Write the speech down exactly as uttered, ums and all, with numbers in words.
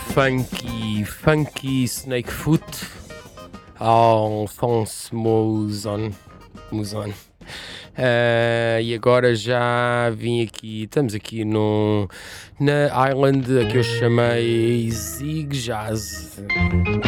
funky, funky Snakefoot, Alphonse Mouzon, Mouzon. Uh, e agora já vim aqui, estamos aqui no, na Island que eu chamei Zig Jazz.